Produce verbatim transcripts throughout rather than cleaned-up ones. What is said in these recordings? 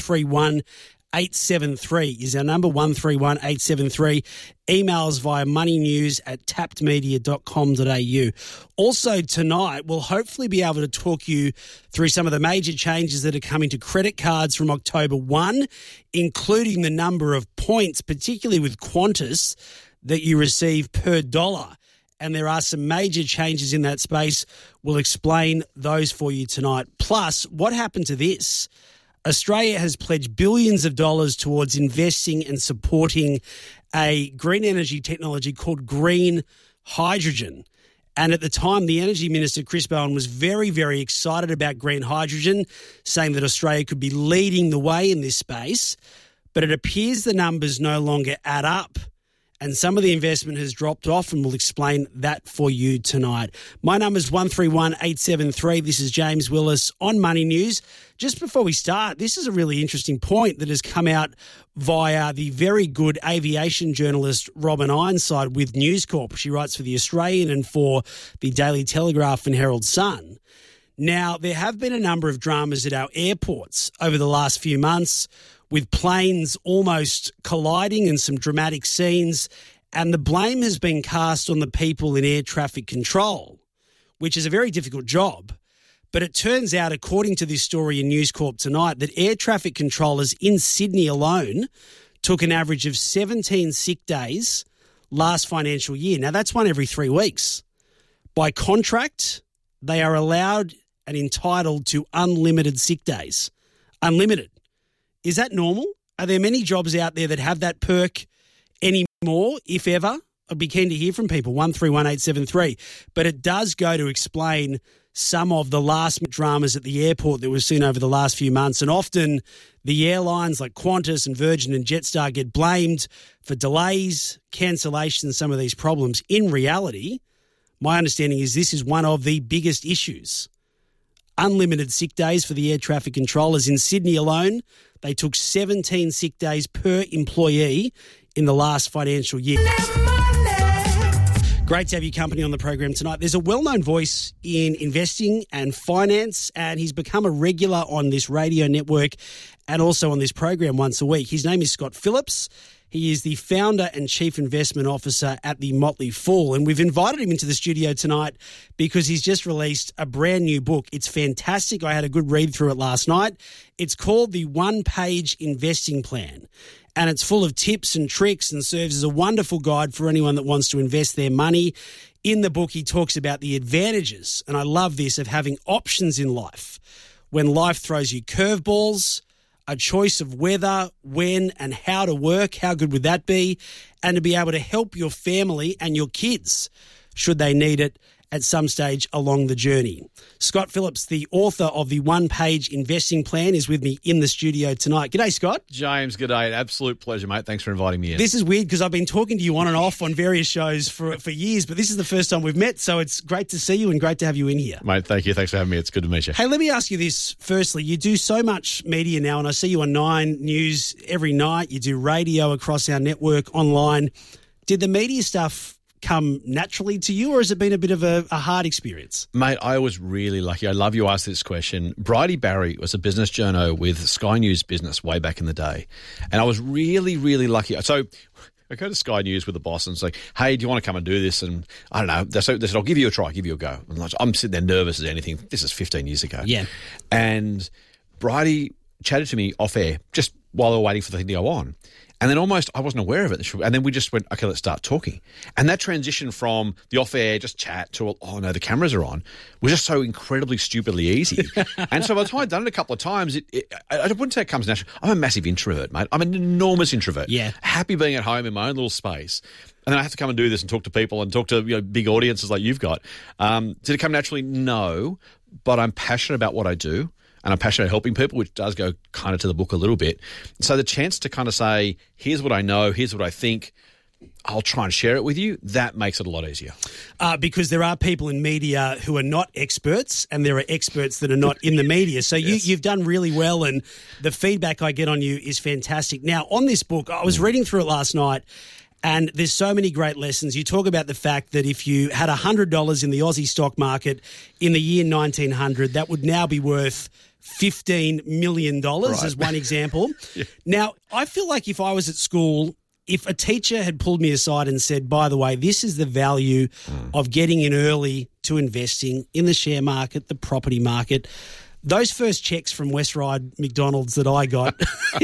three one eight seven three is our number, one three one eight seven three. Emails via moneynews at tapped media dot com dot a u. Also tonight, we'll hopefully be able to talk you through some of the major changes that are coming to credit cards from October first, including the number of points, particularly with Qantas, that you receive per dollar. And there are some major changes in that space. We'll explain those for you tonight. Plus, what happened to this? Australia has pledged billions of dollars towards investing and supporting a green energy technology called green hydrogen. And at the time, the Energy Minister, Chris Bowen, was very, very excited about green hydrogen, saying that Australia could be leading the way in this space. But it appears the numbers no longer add up. And some of the investment has dropped off, and we'll explain that for you tonight. My number is one three one eight seven three. This is James Willis on Money News. Just before we start, this is a really interesting point that has come out via the very good aviation journalist Robin Ironside with News Corp. She writes for The Australian and for the Daily Telegraph and Herald Sun. Now, there have been a number of dramas at our airports over the last few months, with planes almost colliding and some dramatic scenes, and the blame has been cast on the people in air traffic control, which is a very difficult job. But it turns out, according to this story in News Corp tonight, that air traffic controllers in Sydney alone took an average of seventeen sick days last financial year. Now, that's one every three weeks. By contract, they are allowed and entitled to unlimited sick days. Unlimited. Is that normal? Are there many jobs out there that have that perk anymore, if ever? I'd be keen to hear from people, one three one eight seven three. But it does go to explain some of the last dramas at the airport that we've seen over the last few months. And often the airlines like Qantas and Virgin and Jetstar get blamed for delays, cancellations, some of these problems. In reality, my understanding is this is one of the biggest issues. Unlimited sick days for the air traffic controllers. In Sydney alone, they took seventeen sick days per employee in the last financial year. Great to have your company on the program tonight. There's a well-known voice in investing and finance, and he's become a regular on this radio network and also on this program once a week. His name is Scott Phillips. He is the founder and chief investment officer at the Motley Fool, and we've invited him into the studio tonight because he's just released a brand new book. It's fantastic. I had a good read through it last night. It's called The One-Page Investing Plan, and it's full of tips and tricks and serves as a wonderful guide for anyone that wants to invest their money. In the book, he talks about the advantages, and I love this, of having options in life. When life throws you curveballs, a choice of whether, when and how to work, how good would that be? And to be able to help your family and your kids, should they need it, at some stage along the journey. Scott Phillips, the author of The One-Page Investing Plan, is with me in the studio tonight. G'day, Scott. James, g'day. Absolute pleasure, mate. Thanks for inviting me in. This is weird because I've been talking to you on and off on various shows for, for years, but this is the first time we've met, so it's great to see you and great to have you in here. Mate, thank you. Thanks for having me. It's good to meet you. Hey, let me ask you this firstly. You do so much media now, and I see you on Nine News every night. You do radio across our network, online. Did the media stuff come naturally to you, or has it been a bit of a, a hard experience? Mate, I was really lucky. I love you asked this question. Bridie Barry was a business journo with Sky News Business way back in the day. And I was really, really lucky. So I go to Sky News with the boss and say, hey, do you want to come and do this? And I don't know. They said, they said I'll give you a try, give you a go. And I'm sitting there nervous as anything. This is fifteen years ago. Yeah. And Bridie chatted to me off air just while they were waiting for the thing to go on. And then almost, I wasn't aware of it. And then we just went, okay, let's start talking. And that transition from the off-air, just chat, to, oh, no, the cameras are on, was just so incredibly stupidly easy. And so by the time I'd done it a couple of times, it, it, I wouldn't say it comes natural. I'm a massive introvert, mate. I'm an enormous introvert. Yeah. Happy being at home in my own little space. And then I have to come and do this and talk to people and talk to, you know, big audiences like you've got. Um, did it come naturally? No. But I'm passionate about what I do. And I'm passionate about helping people, which does go kind of to the book a little bit. So the chance to kind of say, here's what I know, here's what I think, I'll try and share it with you, that makes it a lot easier. Uh, because there are people in media who are not experts, and there are experts that are not in the media. So you, Yes. you've done really well, and the feedback I get on you is fantastic. Now, on this book, I was reading through it last night, and there's so many great lessons. You talk about the fact that if you had one hundred dollars in the Aussie stock market in the year nineteen hundred, that would now be worth fifteen million dollars Right. as one example. Yeah. Now, I feel like if I was at school, if a teacher had pulled me aside and said, by the way, this is the value Mm. of getting in early to investing in the share market, the property market, those first checks from West Ryde McDonald's that I got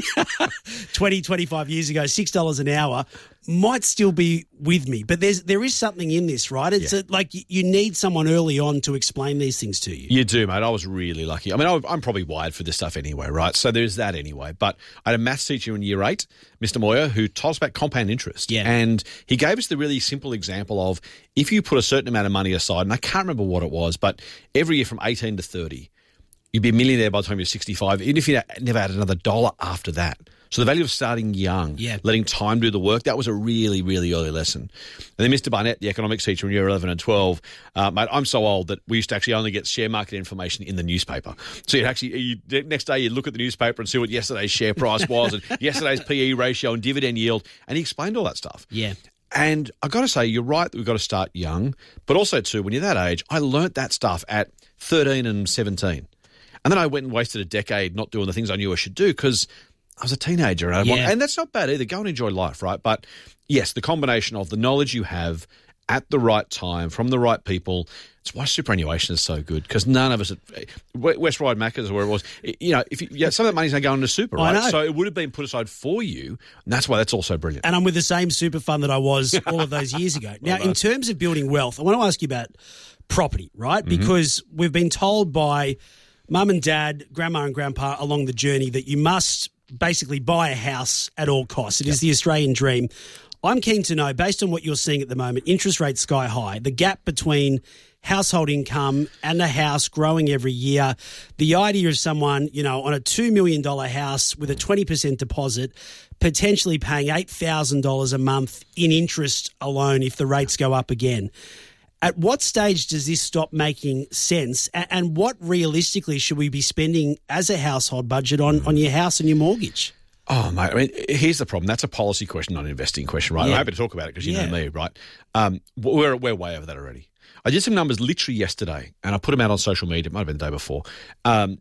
twenty, twenty-five years ago, six dollars an hour, might still be with me. But there's there is something in this, right? It's Yeah. a, like you- you need someone early on to explain these things to you. You do, mate. I was really lucky. I mean, I- I'm probably wired for this stuff anyway, right? So there's that anyway. But I had a maths teacher in year eight, Mister Moyer, who taught us about compound interest. Yeah. And he gave us the really simple example of if you put a certain amount of money aside, and I can't remember what it was, but every year from eighteen to thirty, you'd be a millionaire by the time you're sixty-five, even if you never had another dollar after that. So the value of starting young, Yeah. letting time do the work, that was a really, really early lesson. And then Mister Barnett, the economics teacher in year eleven and twelve, uh, mate, I'm so old that we used to actually only get share market information in the newspaper. So you'd actually, you, next day you'd look at the newspaper and see what yesterday's share price was and yesterday's P E ratio and dividend yield, and he explained all that stuff. Yeah. And I've got to say, you're right that we've got to start young, but also, too, when you're that age, I learnt that stuff at thirteen and seventeen. And then I went and wasted a decade not doing the things I knew I should do because I was a teenager. And, I Yeah. want, and that's not bad either. Go and enjoy life, right? But yes, the combination of the knowledge you have at the right time from the right people. It's why superannuation is so good because none of us, at, West Ryde Macca's or where it was, you know, if you, yeah, some of that money's not going into super, I right? know. So it would have been put aside for you. And that's why that's also brilliant. And I'm with the same super fund that I was all of those years ago. Now, in terms of building wealth, I want to ask you about property, right? Mm-hmm. Because we've been told by mum and dad, grandma and grandpa along the journey that you must basically buy a house at all costs. It is the Australian dream. I'm keen to know, based on what you're seeing at the moment, interest rates sky high, the gap between household income and a house growing every year, the idea of someone, you know, on a two million dollars house with a twenty percent deposit, potentially paying eight thousand dollars a month in interest alone if the rates go up again. At what stage does this stop making sense? A- And what realistically should we be spending as a household budget on, on your house and your mortgage? Oh, mate, I mean, here's the problem. That's a policy question, not an investing question, right? Yeah. I'm happy to talk about it because you Yeah. know me, right? Um, we're, we're way over that already. I did some numbers literally yesterday, and I put them out on social media. It might have been the day before. Um,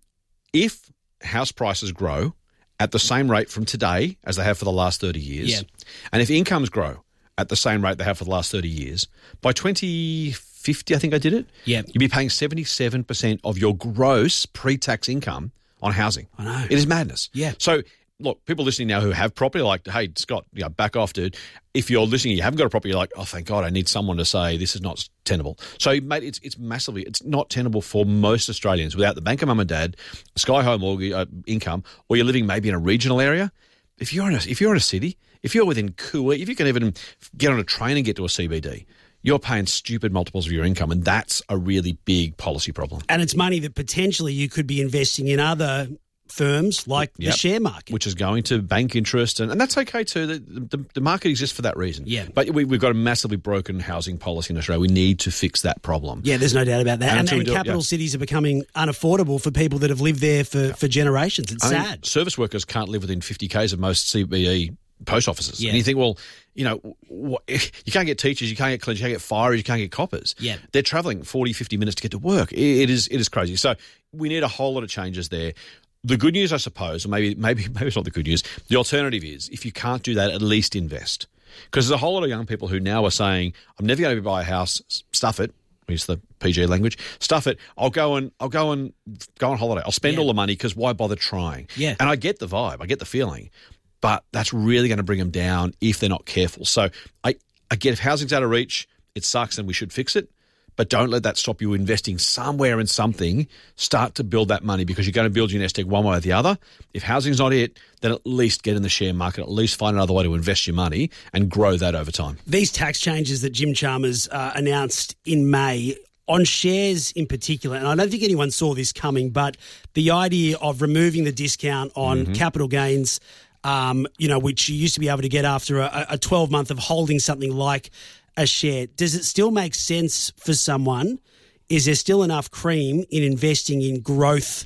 if house prices grow at the same rate from today as they have for the last thirty years, Yeah. and if incomes grow at the same rate they have for the last thirty years, by twenty fifty, I think I did it, Yeah. you'd be paying seventy-seven percent of your gross pre-tax income on housing. I know. It is madness. Yeah. So, look, people listening now who have property are like, hey, Scott, you know, back off, dude. If you're listening, you haven't got a property, you're like, oh, thank God, I need someone to say this is not tenable. So, mate, it's it's massively, it's not tenable for most Australians without the bank of mum and dad, sky high mortgage uh, income, or you're living maybe in a regional area. If you're in a, if you're in a city, if you're within Kua, if you can even get on a train and get to a C B D, you're paying stupid multiples of your income, and that's a really big policy problem. And it's money that potentially you could be investing in other firms like Yep. the share market. Which is going to bank interest, and, and that's okay too. The, the, the market exists for that reason. Yeah. But we, we've got a massively broken housing policy in Australia. We need to fix that problem. Yeah, there's no doubt about that. And And, until we and do it, capital yeah. cities are becoming unaffordable for people that have lived there for, for generations. It's I mean, sad. service workers can't live within fifty kays of most C B E post offices. Yeah. And you think, well, you know, what, you can't get teachers, you can't get cleaners, you can't get firers, you can't get coppers. Yeah. They're travelling forty, fifty minutes to get to work. It, it is it is crazy. So we need a whole lot of changes there. The good news, I suppose, or maybe maybe maybe it's not the good news, the alternative is if you can't do that, at least invest. Because there's a whole lot of young people who now are saying, I'm never going to buy a house, stuff it. Use the P G language. Stuff it. I'll go and I'll go and go on holiday. I'll spend Yeah. all the money because why bother trying? Yeah. And I get the vibe. I get the feeling. But that's really going to bring them down if they're not careful. So I, I get if housing's out of reach, it sucks and we should fix it. But don't let that stop you investing somewhere in something. Start to build that money because you're going to build your nest egg one way or the other. If housing's not it, then at least get in the share market. At least find another way to invest your money and grow that over time. These tax changes that Jim Chalmers uh, announced in May on shares in particular, and I don't think anyone saw this coming, but the idea of removing the discount on Mm-hmm. capital gains, um, you know, which you used to be able to get after a, a twelve month of holding something like a share. Does it still make sense for someone? Is there still enough cream in investing in growth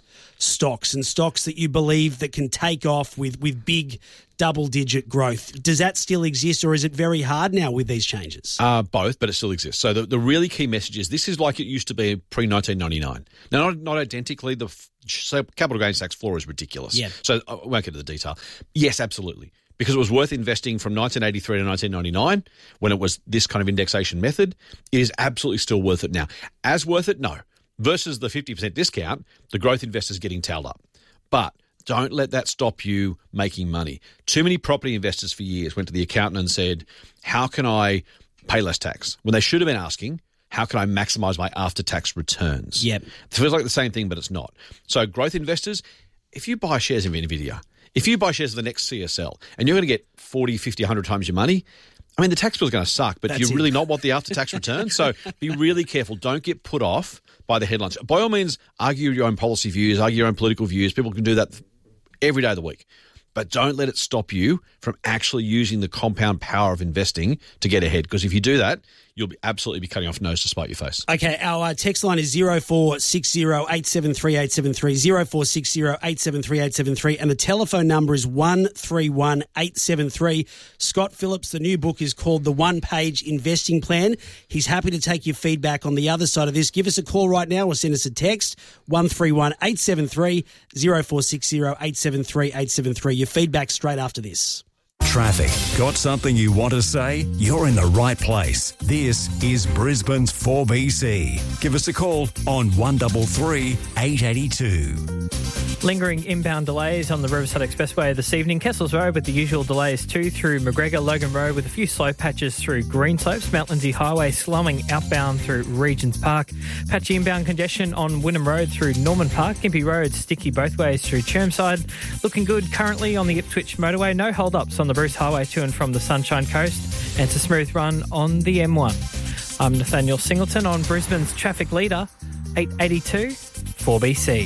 stocks and stocks that you believe that can take off with, with big double-digit growth. Does that still exist, or is it very hard now with these changes? Uh, both, but it still exists. So the, the really key message is this is like it used to be pre nineteen ninety-nine. Now, not, not identically. The so capital gains tax floor is ridiculous. Yeah. So I won't get into the detail. Yes, absolutely. Because it was worth investing from nineteen eighty-three to nineteen ninety-nine when it was this kind of indexation method. It is absolutely still worth it now. As worth it? No. Versus the fifty percent discount, the growth investor's getting tailed up. But don't let that stop you making money. Too many property investors for years went to the accountant and said, how can I pay less tax? When they should have been asking, how can I maximise my after-tax returns? Yep. It feels like the same thing, but it's not. So growth investors, if you buy shares in NVIDIA, if you buy shares of the next C S L and you're going to get forty, fifty, one hundred times your money, I mean, the tax bill is going to suck, but That's you it. really not want the after-tax return. So be really careful. Don't get put off by the headlines. By all means, argue your own policy views, argue your own political views. People can do that every day of the week. But don't let it stop you from actually using the compound power of investing to get ahead. Because if you do that, you'll be absolutely be cutting off nose to spite your face. Okay, our uh, text line is zero four six zero eight seven three eight seven three, zero four six zero eight seven three eight seven three, and the telephone number is one three one eight seven three. Scott Phillips, the new book is called The One Page Investing Plan. He's happy to take your feedback on the other side of this. Give us a call right now or send us a text, one three one eight seven three, zero four six zero eight seven three eight seven three. Your feedback straight after this. Traffic. Got something you want to say? You're in the right place. This is Brisbane's four B C. Give us a call on one three three, eight eight two. Lingering inbound delays on the Riverside Expressway this evening. Kessels Road with the usual delays too through McGregor. Logan Road with a few slow patches through Greenslopes. Mount Lindsay Highway slowing outbound through Regents Park. Patchy inbound congestion on Wynnum Road through Norman Park. Gympie Road sticky both ways through Chermside. Looking good currently on the Ipswich motorway. No hold-ups on the Bruce Highway to and from the Sunshine Coast. And it's a smooth run on the M one. I'm Nathaniel Singleton on Brisbane's traffic leader, eight eighty-two four B C.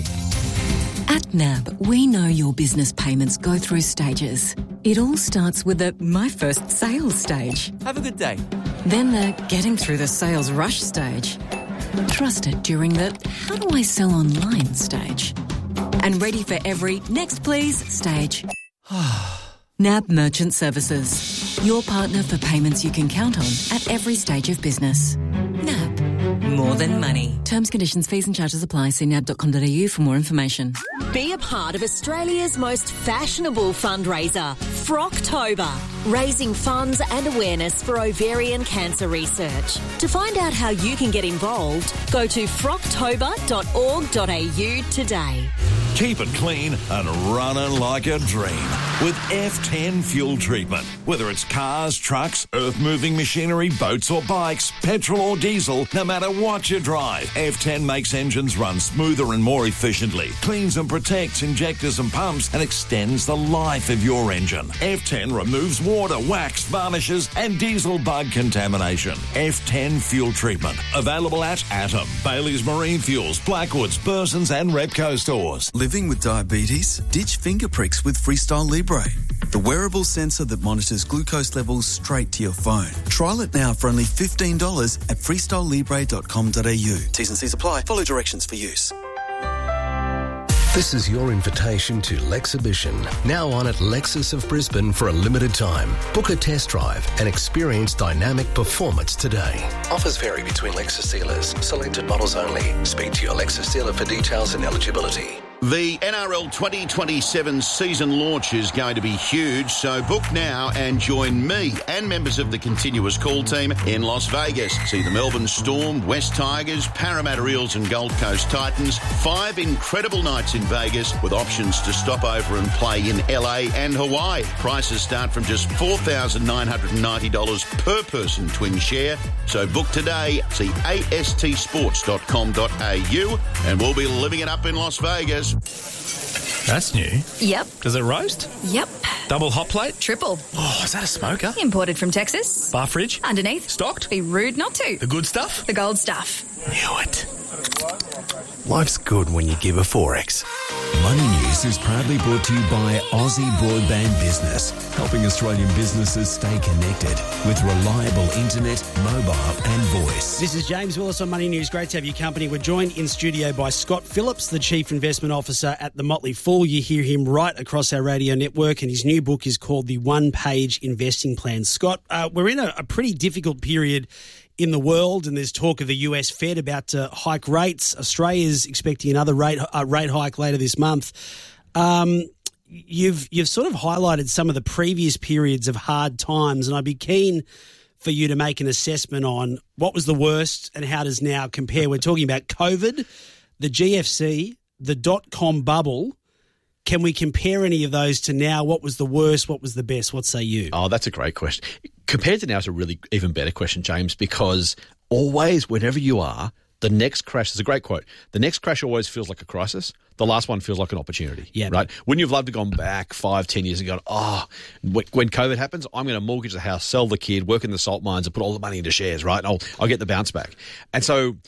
At N A B, we know your business payments go through stages. It all starts with the My First Sales stage. Have a good day. Then the Getting Through the Sales Rush stage. Trusted during the How do I sell online stage. And ready for every Next Please stage. N A B Merchant Services. Your partner for payments you can count on at every stage of business. N A B. More than money. Terms, conditions, fees and charges apply. See nab dot com dot a u for more information. Be a part of Australia's most fashionable fundraiser, Frocktober, raising funds and awareness for ovarian cancer research. To find out how you can get involved, go to frocktober dot org dot a u today. Keep it clean and running like a dream with F ten fuel treatment. Whether it's cars, trucks, earth-moving machinery, boats or bikes, petrol or diesel, no matter what you drive, F ten makes engines run smoother and more efficiently, cleans and protects injectors and pumps, and extends the life of your engine. F ten removes water, wax, varnishes, and diesel bug contamination. F ten fuel treatment. Available at Atom, Bailey's Marine Fuels, Blackwoods, Burson's, and Repco stores. Living with diabetes? Ditch finger pricks with Freestyle Libre, the wearable sensor that monitors glucose levels straight to your phone. Trial it now for only fifteen dollars at freestyle libre dot com dot a u. T's and C's apply. Follow directions for use. This is your invitation to Lexibition, now on at Lexus of Brisbane for a limited time. Book a test drive and experience dynamic performance today. Offers vary between Lexus dealers. Selected models only. Speak to your Lexus dealer for details and eligibility. The N R L twenty twenty-seven season launch is going to be huge, so book now and join me and members of the Continuous Call team in Las Vegas. See the Melbourne Storm, West Tigers, Parramatta Eels and Gold Coast Titans. Five incredible nights in Vegas with options to stop over and play in L A and Hawaii. Prices start from just four thousand nine hundred ninety dollars per person twin share. So book today. See a s t sports dot com dot a u and we'll be living it up in Las Vegas. That's new. Yep. Does it roast? Yep. Double hot plate? Triple. Oh, is that a smoker? Imported from Texas. Bar fridge? Underneath. Stocked? Be rude not to. The good stuff? The gold stuff. Knew it. Life's good when you give a four X. Money News is proudly brought to you by Aussie Broadband Business, helping Australian businesses stay connected with reliable internet, mobile and voice. This is James Willis on Money News. Great to have your company. We're joined in studio by Scott Phillips, the Chief Investment Officer at the Motley Fool. You hear him right across our radio network, and his new book is called The One Page Investing Plan. Scott, uh, we're in a, a pretty difficult period in the world, and there's talk of the U S Fed about to hike rates. Australia's expecting another rate uh, rate hike later this month. Um, you've you've sort of highlighted some of the previous periods of hard times, and I'd be keen for you to make an assessment on what was the worst and how does now compare. We're talking about COVID, the G F C, the dot-com bubble. Can we compare any of those to now? What was the worst? What was the best? What say you? Oh, that's a great question. Compared to now is a really even better question, James, because always, whenever you are, the next crash, there's a great quote, the next crash always feels like a crisis. The last one feels like an opportunity. Yeah. Right? Wouldn't you have loved to have gone back five, ten years and gone, oh, when COVID happens, I'm going to mortgage the house, sell the kid, work in the salt mines and put all the money into shares, right? And I'll, I'll get the bounce back. And so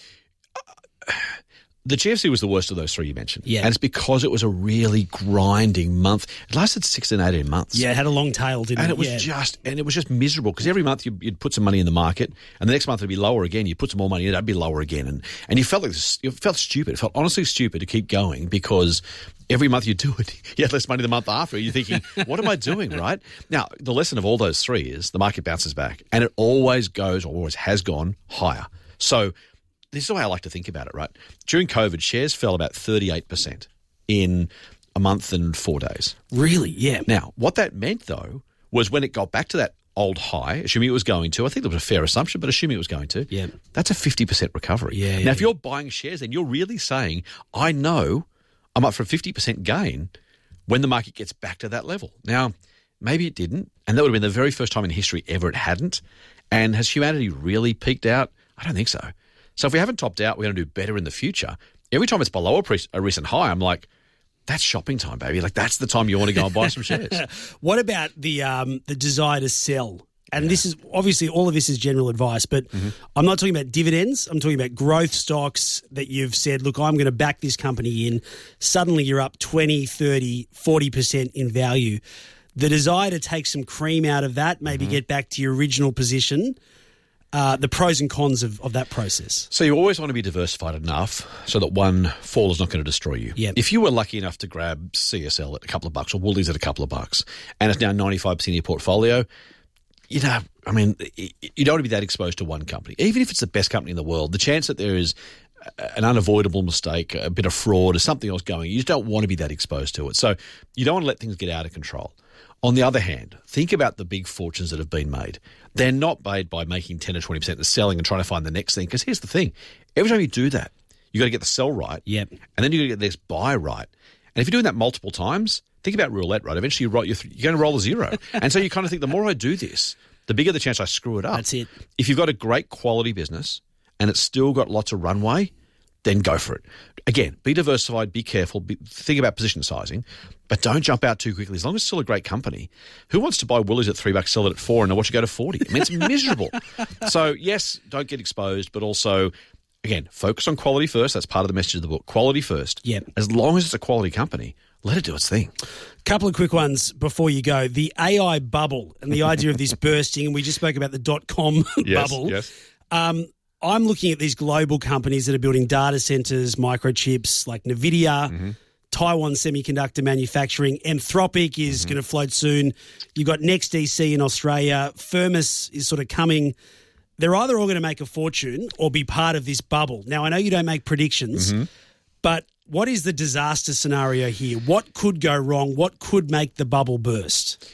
uh, the G F C was the worst of those three you mentioned. Yeah. And it's because it was a really grinding month. It lasted sixteen, eighteen months. Yeah, it had a long tail, didn't and it? it was yeah. just and it was just miserable because every month you'd, you'd put some money in the market, and the next month it'd be lower again. You'd put some more money in, it'd be lower again, and and you felt like this, it felt stupid. It felt honestly stupid to keep going because every month you do it, you had less money the month after. You're thinking, what am I doing, right? Now, the lesson of all those three is the market bounces back, and it always goes, or always has gone higher. So this is the way I like to think about it, right? During COVID, shares fell about thirty-eight percent in a month and four days. Really? Yeah. Now, what that meant, though, was when it got back to that old high, assuming it was going to, I think that was a fair assumption, but assuming it was going to, yeah. that's a fifty percent recovery. Yeah, now, yeah, if you're buying shares, then you're really saying, I know I'm up for a fifty percent gain when the market gets back to that level. Now, maybe it didn't, and that would have been the very first time in history ever it hadn't. And has humanity really peaked out? I don't think so. So if we haven't topped out, we're going to do better in the future. Every time it's below a, pre- a recent high, I'm like, that's shopping time, baby. Like, that's the time you want to go and buy some shares. What about the um, the desire to sell? And yeah. this is obviously all of this is general advice, but mm-hmm. I'm not talking about dividends. I'm talking about growth stocks that you've said, look, I'm going to back this company in. Suddenly you're up twenty, thirty, forty percent in value. The desire to take some cream out of that, maybe mm-hmm. get back to your original position. Uh, the pros and cons of, of that process. So you always want to be diversified enough so that one fall is not going to destroy you. Yep. If you were lucky enough to grab C S L at a couple of bucks or Woolies at a couple of bucks and it's now ninety-five percent of your portfolio, you know, I mean, you don't want to be that exposed to one company. Even if it's the best company in the world, the chance that there is an unavoidable mistake, a bit of fraud or something else going, you just don't want to be that exposed to it. So you don't want to let things get out of control. On the other hand, think about the big fortunes that have been made. They're not made by making ten or twenty percent and selling and trying to find the next thing. Because here's the thing. Every time you do that, you've got to get the sell right. Yep. And then you've got to get this buy right. And if you're doing that multiple times, think about roulette, right? Eventually you roll, you're, you're going to roll a zero. And so you kind of think the more I do this, the bigger the chance I screw it up. That's it. If you've got a great quality business and it's still got lots of runway, then go for it. Again, be diversified, be careful, be, think about position sizing, but don't jump out too quickly. As long as it's still a great company, who wants to buy Woolies at three bucks, sell it at four, and then watch it go to forty? I mean, it's miserable. So, yes, don't get exposed, but also, again, focus on quality first. That's part of the message of the book. Quality first. Yep. As long as it's a quality company, let it do its thing. Couple of quick ones before you go. The A I bubble and the idea of this bursting, and we just spoke about the dot-com yes, bubble. Yes. Um, I'm looking at these global companies that are building data centers, microchips like NVIDIA, mm-hmm. Taiwan Semiconductor Manufacturing. Anthropic is mm-hmm. going to float soon. You've got NextDC in Australia. Firmus is sort of coming. They're either all going to make a fortune or be part of this bubble. Now, I know you don't make predictions, mm-hmm. but what is the disaster scenario here? What could go wrong? What could make the bubble burst?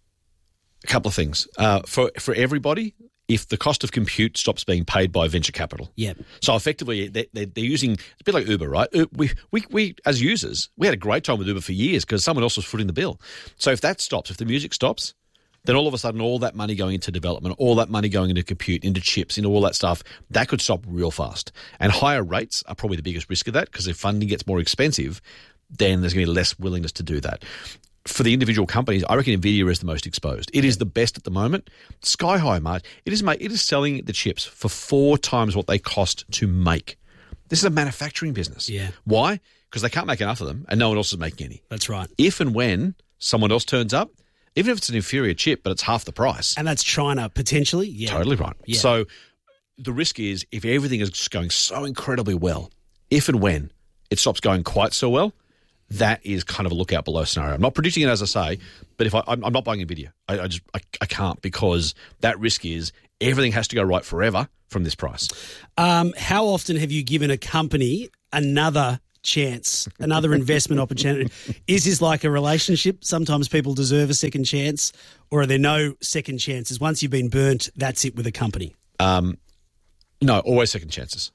A couple of things. Uh, for for everybody, if the cost of compute stops being paid by venture capital. Yeah. So effectively, they, they, they're using, it's a bit like Uber, right? We, we, we, as users, we had a great time with Uber for years because someone else was footing the bill. So if that stops, if the music stops, then all of a sudden all that money going into development, all that money going into compute, into chips, into all that stuff, that could stop real fast. And higher rates are probably the biggest risk of that because if funding gets more expensive, then there's going to be less willingness to do that. For the individual companies, I reckon NVIDIA is the most exposed. It is the best at the moment. Sky high margin. It is, it is selling the chips for four times what they cost to make. This is a manufacturing business. Yeah. Why? because they can't make enough of them and no one else is making any. That's right. If and when someone else turns up, even if it's an inferior chip, but it's half the price. And that's China, potentially. Yeah. Totally right. Yeah. So the risk is if everything is just going so incredibly well, if and when it stops going quite so well, that is kind of a lookout below scenario. I'm not predicting it, as I say, but if I, I'm, I'm not buying NVIDIA. I, I just I, I can't, because that risk is everything has to go right forever from this price. Um, how often have you given a company another chance, another investment opportunity? Is this like a relationship? Sometimes people deserve a second chance, or are there no second chances? Once you've been burnt, that's it with a company. Um, no, always second chances.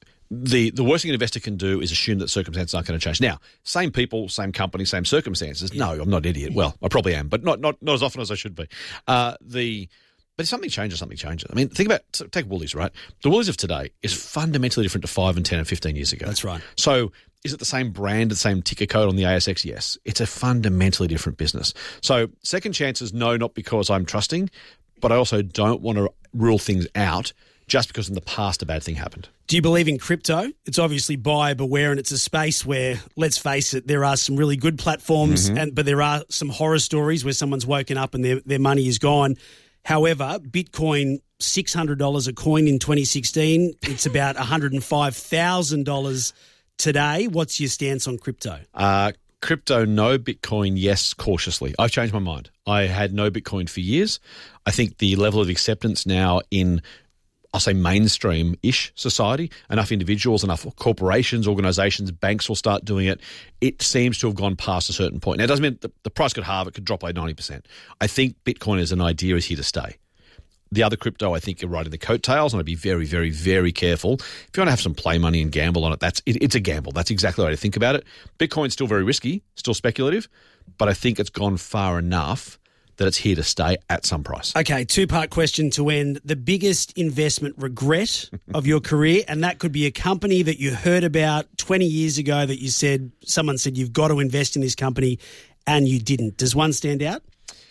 The the worst thing an investor can do is assume that circumstances aren't going to change. Now, same people, same company, same circumstances. Yeah. No, I'm not an idiot. Well, I probably am, but not not not as often as I should be. Uh, the But if something changes, something changes. I mean, think about, take Woolies, right? The Woolies of today is fundamentally different to five and ten and fifteen years ago. That's right. So is it the same brand, the same ticker code on the A S X? Yes. It's a fundamentally different business. So second chances, no, not because I'm trusting, but I also don't want to rule things out just because in the past a bad thing happened. Do you believe in crypto? It's obviously buyer beware, and it's a space where, let's face it, there are some really good platforms, mm-hmm. and but there are some horror stories where someone's woken up and their, their money is gone. However, Bitcoin, six hundred dollars a coin in twenty sixteen. It's about one hundred five thousand dollars today. What's your stance on crypto? Uh, crypto, no. Bitcoin, yes, cautiously. I've changed my mind. I had no Bitcoin for years. I think the level of acceptance now in, I'll say, mainstream-ish society, enough individuals, enough corporations, organisations, banks will start doing it. It seems to have gone past a certain point. Now, it doesn't mean the, the price could halve, it could drop by ninety percent. I think Bitcoin as an idea is here to stay. The other crypto, I think, you're riding the coattails, and I'd be very, very, very careful. If you want to have some play money and gamble on it, that's it, it's a gamble. That's exactly the way to think about it. Bitcoin's still very risky, still speculative, but I think it's gone far enough that it's here to stay at some price. Okay, two-part question to end. The biggest investment regret of your career, and that could be a company that you heard about twenty years ago that you said, someone said you've got to invest in this company and you didn't. Does one stand out?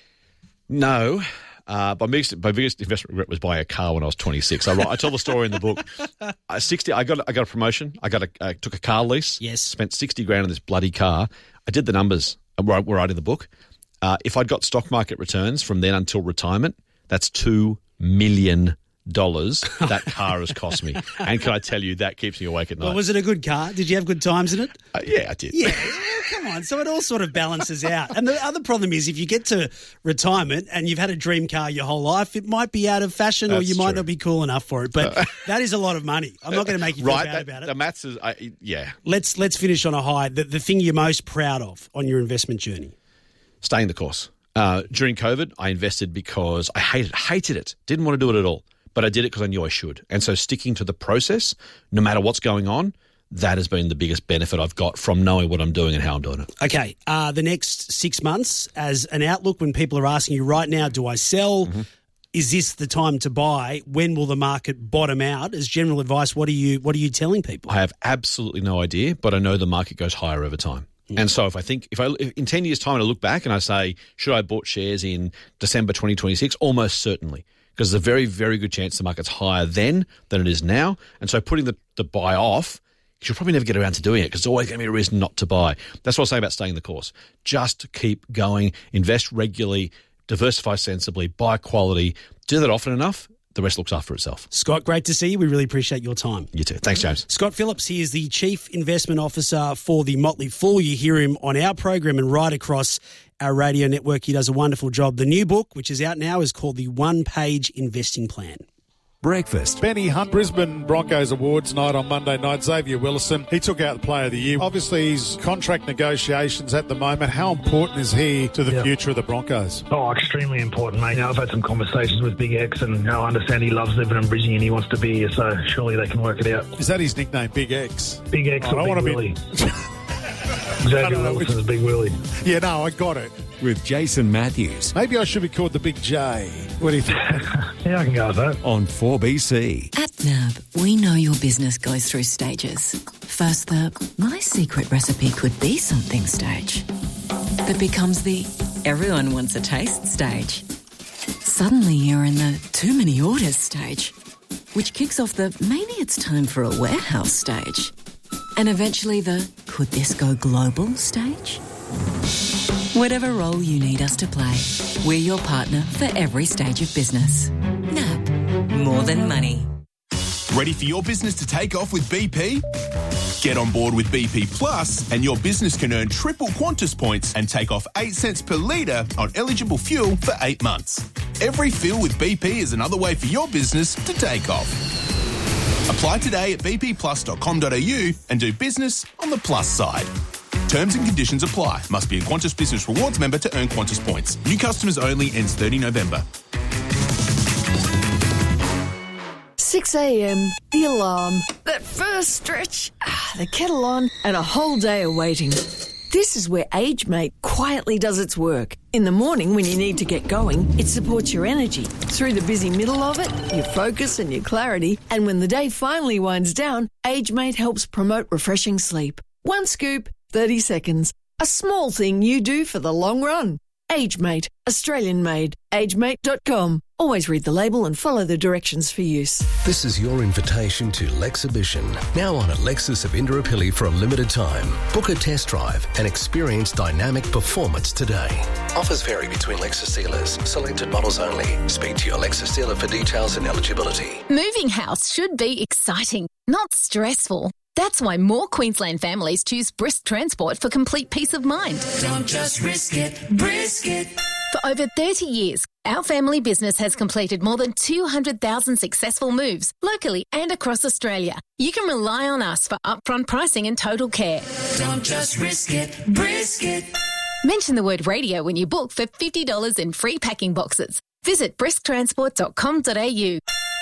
No. Uh, my, biggest, my biggest investment regret was buying a car when I was twenty-six. I, I tell the story in the book. Uh, sixty. I got I got a promotion. I got a I took a car lease. Yes. Spent sixty grand on this bloody car. I did the numbers. We're right in the book. Uh, if I'd got stock market returns from then until retirement, that's two million dollars that car has cost me. And can I tell you, that keeps me awake at night. Well, was it a good car? Did you have good times in it? Uh, yeah, I did. Yeah, come on. So it all sort of balances out. And the other problem is if you get to retirement and you've had a dream car your whole life, it might be out of fashion That's or you might true. not be cool enough for it. But uh, that is a lot of money. I'm not going to make you feel right, bad that, about it. The maths is, uh, yeah. Let's, let's finish on a high. The, the thing you're most proud of on your investment journey? Staying the course. Uh, during COVID, I invested because I hated hated it. Didn't want to do it at all. But I did it because I knew I should. And so sticking to the process, no matter what's going on, that has been the biggest benefit I've got from knowing what I'm doing and how I'm doing it. Okay. Uh, the next six months as an outlook, when people are asking you right now, do I sell? Mm-hmm. Is this the time to buy? When will the market bottom out? As general advice, what are you what are you telling people? I have absolutely no idea, but I know the market goes higher over time. And so if I think, if I if in ten years' time I look back and I say, should I have bought shares in December twenty twenty-six? Almost certainly, because there's a very, very good chance the market's higher then than it is now. And so putting the, the buy off, you'll probably never get around to doing it because there's always going to be a reason not to buy. That's what I say about staying the course. Just keep going, invest regularly, diversify sensibly, buy quality, do that often enough. The rest looks after itself. Scott, great to see you. We really appreciate your time. You too. Thanks, James. Scott Phillips, he is the Chief Investment Officer for the Motley Fool. You hear him on our program and right across our radio network. He does a wonderful job. The new book, which is out now, is called The One Page Investing Plan. Breakfast. Benny Hunt, Brisbane Broncos Awards night on Monday night. Xavier Willison, he took out the Player of the Year. Obviously, his contract negotiations at the moment. How important is he to the yeah. future of the Broncos? Oh, extremely important, mate. You know, I've had some conversations with Big X, and you know, I understand he loves living in Brisbane and he wants to be here, so surely they can work it out. Is that his nickname, Big X? Big X oh, or I Big don't Willie. Be... Xavier Wilson's Big Willie. Yeah, no, I got it. With Jason Matthews. Maybe I should be called the Big J. What do you think? Yeah, I can go with that. On four B C. At N A B, we know your business goes through stages. First, the my secret recipe could be something stage. That becomes the everyone wants a taste stage. Suddenly you're in the too many orders stage, which kicks off the maybe it's time for a warehouse stage. And eventually the could could this go global stage? Whatever role you need us to play, we're your partner for every stage of business. N A B, more than money. Ready for your business to take off with B P? Get on board with B P Plus and your business can earn triple Qantas points and take off eight cents per litre on eligible fuel for eight months. Every fill with B P is another way for your business to take off. Apply today at b p plus dot com dot a u and do business on the plus side. Terms and conditions apply. Must be a Qantas Business Rewards member to earn Qantas points. New customers only, ends thirty November. six a.m, the alarm, that first stretch, ah, the kettle on, and a whole day of waiting. This is where AgeMate quietly does its work. In the morning when you need to get going, it supports your energy. Through the busy middle of it, your focus and your clarity. And when the day finally winds down, AgeMate helps promote refreshing sleep. One scoop, thirty seconds. A small thing you do for the long run. AgeMate, Australian made. agemate dot com. Always read the label and follow the directions for use. This is your invitation to Lexhibition, now on at Lexus of Indooroopilly for a limited time. Book a test drive and experience dynamic performance today. Offers vary between Lexus dealers. Selected models only. Speak to your Lexus dealer for details and eligibility. Moving house should be exciting, not stressful. That's why more Queensland families choose Brisk Transport for complete peace of mind. Don't just risk it, brisk it. For over thirty years, our family business has completed more than two hundred thousand successful moves locally and across Australia. You can rely on us for upfront pricing and total care. Don't just risk it, brisk it. Mention the word radio when you book for fifty dollars in free packing boxes. Visit brisk transport dot com dot a u.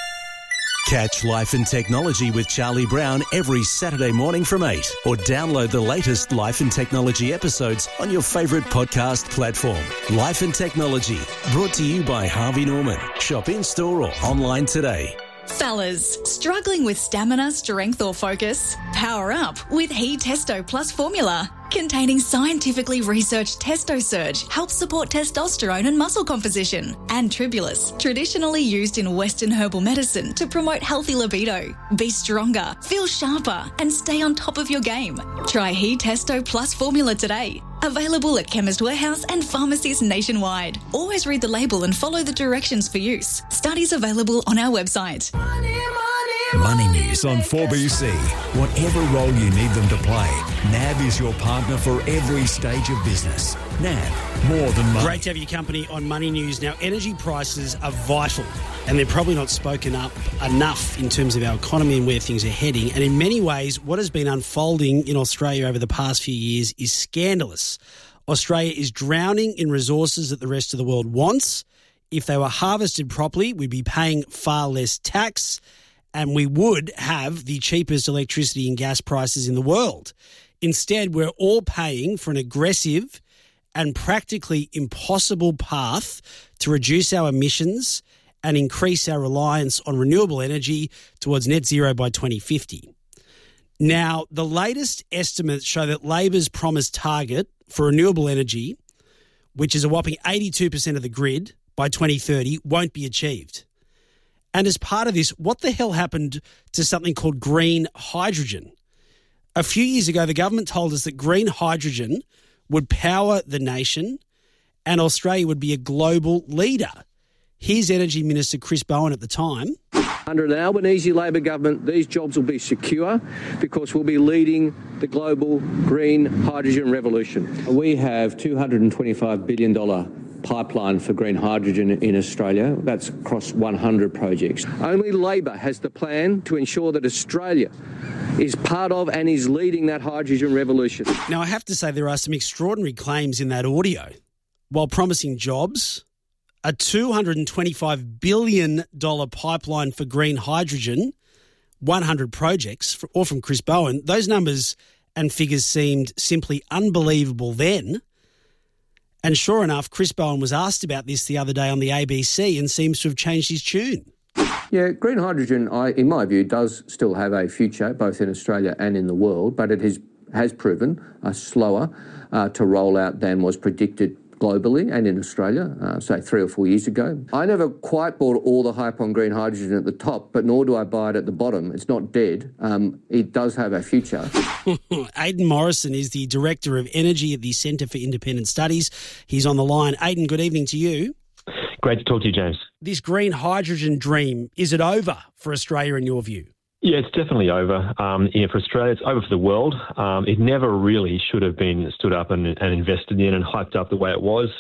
Catch Life and Technology with Charlie Brown every Saturday morning from eight, or download the latest Life and Technology episodes on your favourite podcast platform. Life and Technology, brought to you by Harvey Norman. Shop in-store or online today. Fellas, struggling with stamina, strength or focus? Power up with He Testo Plus formula. Containing scientifically researched Testo Surge helps support testosterone and muscle composition. And Tribulus, traditionally used in Western herbal medicine to promote healthy libido. Be stronger, feel sharper and stay on top of your game. Try He Testo Plus formula today. Available at Chemist Warehouse and pharmacies nationwide. Always read the label and follow the directions for use. Studies available on our website. Money News on four B C. Whatever role you need them to play, N A B is your partner for every stage of business. N A B, more than money. Great to have your company on Money News. Now, energy prices are vital, and they're probably not spoken up enough in terms of our economy and where things are heading. And in many ways, what has been unfolding in Australia over the past few years is scandalous. Australia is drowning in resources that the rest of the world wants. If they were harvested properly, we'd be paying far less tax, and we would have the cheapest electricity and gas prices in the world. Instead, we're all paying for an aggressive and practically impossible path to reduce our emissions and increase our reliance on renewable energy towards net zero by twenty fifty. Now, the latest estimates show that Labor's promised target for renewable energy, which is a whopping eighty-two percent of the grid by twenty thirty, won't be achieved. And as part of this, what the hell happened to something called green hydrogen? A few years ago, the government told us that green hydrogen would power the nation and Australia would be a global leader. Here's Energy Minister Chris Bowen at the time. Under an Albanese Labor government, these jobs will be secure because we'll be leading the global green hydrogen revolution. We have two hundred twenty-five billion dollars pipeline for green hydrogen in Australia. That's across one hundred projects. Only Labor has the plan to ensure that Australia is part of and is leading that hydrogen revolution. Now, I have to say there are some extraordinary claims in that audio. While promising jobs, a two hundred twenty-five billion dollars pipeline for green hydrogen, one hundred projects, all from Chris Bowen, those numbers and figures seemed simply unbelievable then. And sure enough, Chris Bowen was asked about this the other day on the A B C and seems to have changed his tune. Yeah, green hydrogen, I, in my view, does still have a future, both in Australia and in the world, but it has, has proven uh, slower uh, to roll out than was predicted globally and in Australia, uh, say three or four years ago. I never quite bought all the hype on green hydrogen at the top, but nor do I buy it at the bottom. It's not dead. Um, it does have a future. Aidan Morrison is the Director of Energy at the Centre for Independent Studies. He's on the line. Aidan, good evening to you. Great to talk to you, James. This green hydrogen dream, is it over for Australia in your view? Yeah, it's definitely over. Um, yeah, for Australia, it's over for the world. Um, it never really should have been stood up and, and invested in and hyped up the way it was.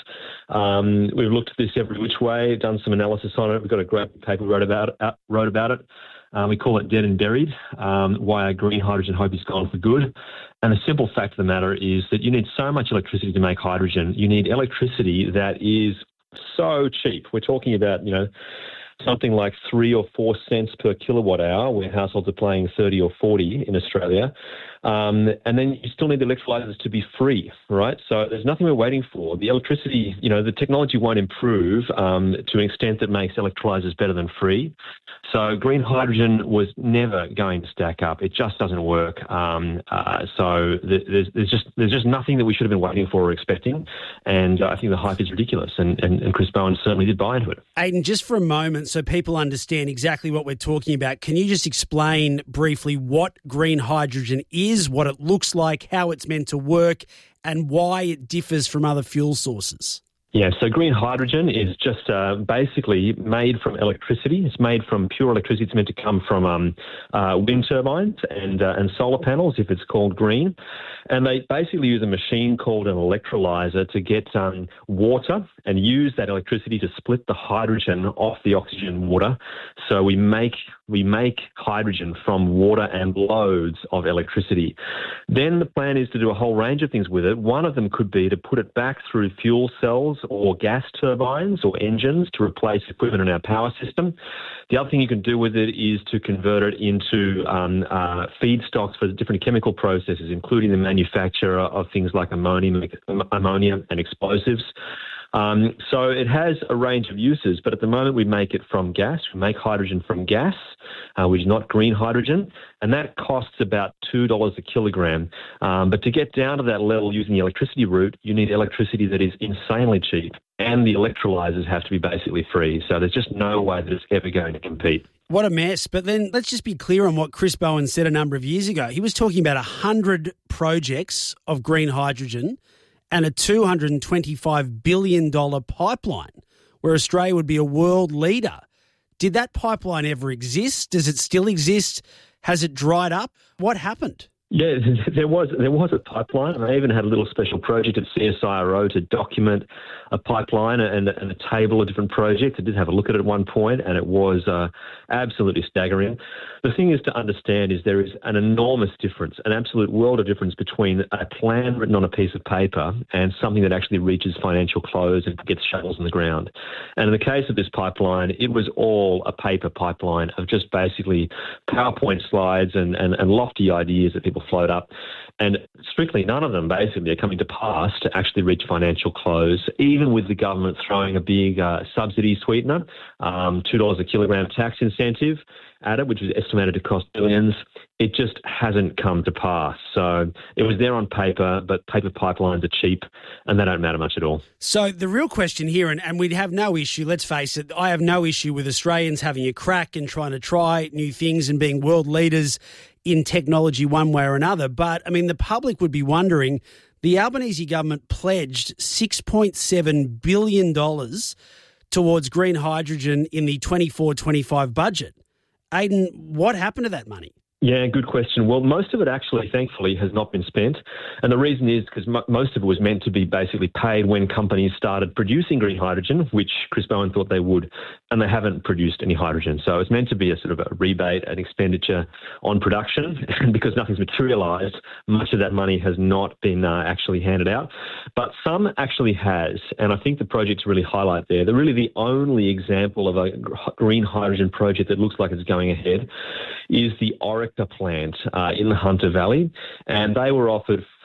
Um, we've looked at this every which way, done some analysis on it. We've got a great paper wrote about it. Wrote about it. Um, we call it Dead and Buried, um, why our green hydrogen hope is gone for good. And the simple fact of the matter is that you need so much electricity to make hydrogen. You need electricity that is so cheap. We're talking about, you know, something like three or four cents per kilowatt hour, where households are paying thirty or forty in Australia. Um, and then you still need the electrolyzers to be free, right? So there's nothing we're waiting for. The electricity, you know, the technology won't improve um, to an extent that makes electrolyzers better than free. So green hydrogen was never going to stack up. It just doesn't work. Um, uh, so th- there's, there's just there's just nothing that we should have been waiting for or expecting. And uh, I think the hype is ridiculous. And, and, and Chris Bowen certainly did buy into it. Aidan, just for a moment, so people understand exactly what we're talking about, can you just explain briefly what green hydrogen is, what it looks like, how it's meant to work, and why it differs from other fuel sources? Yeah, so green hydrogen is just uh, basically made from electricity. It's made from pure electricity. It's meant to come from um, uh, wind turbines and uh, and solar panels, if it's called green. And they basically use a machine called an electrolyzer to get um, water and use that electricity to split the hydrogen off the oxygen water. So we make we make hydrogen from water and loads of electricity. Then the plan is to do a whole range of things with it. One of them could be to put it back through fuel cells or gas turbines or engines to replace equipment in our power system. The other thing you can do with it is to convert it into um, uh, feedstocks for different chemical processes, including the manufacture of things like ammonia, ammonia and explosives. Um, so it has a range of uses, but at the moment we make it from gas. We make hydrogen from gas, uh, which is not green hydrogen, and that costs about two dollars a kilogram. Um, but to get down to that level using the electricity route, you need electricity that is insanely cheap, and the electrolyzers have to be basically free. So there's just no way that it's ever going to compete. What a mess. But then let's just be clear on what Chris Bowen said a number of years ago. He was talking about one hundred projects of green hydrogen and a two hundred twenty-five billion dollars pipeline where Australia would be a world leader. Did that pipeline ever exist? Does it still exist? Has it dried up? What happened? Yeah, there was there was a pipeline, and I even had a little special project at C S I R O to document a pipeline and, and a table of different projects. I did have a look at it at one point, and it was uh, absolutely staggering. The thing is to understand is there is an enormous difference, an absolute world of difference between a plan written on a piece of paper and something that actually reaches financial close and gets shovels in the ground. And in the case of this pipeline, it was all a paper pipeline of just basically PowerPoint slides and, and, and lofty ideas that people float up, and strictly none of them basically are coming to pass to actually reach financial close, even with the government throwing a big uh, subsidy sweetener, um, two dollars a kilogram tax incentive at it, which is estimated to cost billions. It just hasn't come to pass. So it was there on paper, but paper pipelines are cheap and they don't matter much at all. So the real question here, and, and we'd have no issue, let's face it, I have no issue with Australians having a crack and trying to try new things and being world leaders in technology one way or another. But, I mean, the public would be wondering, the Albanese government pledged six point seven billion dollars towards green hydrogen in the twenty-four twenty-five budget. Aidan, what happened to that money? Yeah, good question. Well, most of it actually, thankfully, has not been spent. And the reason is because m- most of it was meant to be basically paid when companies started producing green hydrogen, which Chris Bowen thought they would, and they haven't produced any hydrogen. So it's meant to be a sort of a rebate, an expenditure on production. And because nothing's materialised, much of that money has not been uh, actually handed out. But some actually has. And I think the projects really highlight there. They're really the only example of a green hydrogen project that looks like it's going ahead is the Orica plant uh, in the Hunter Valley, and they were offered